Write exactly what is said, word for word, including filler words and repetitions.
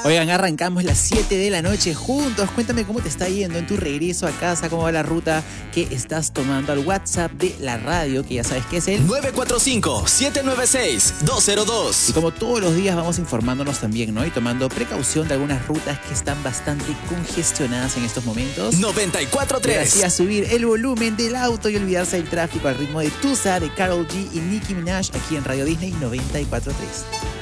Oigan, arrancamos las siete de la noche juntos. Cuéntame cómo te está yendo en tu regreso a casa, cómo va la ruta que estás tomando al WhatsApp de la radio, que ya sabes que es el nueve cuatro cinco, siete nueve seis, dos cero dos. Y como todos los días vamos informándonos también, ¿no? Y tomando precaución de algunas rutas que están bastante congestionadas en estos momentos. noventa y cuatro punto tres. Así a subir el volumen del auto y olvidarse del tráfico al ritmo de Tusa, de Karol G y Nicki Minaj aquí en Radio Disney noventa y cuatro punto tres.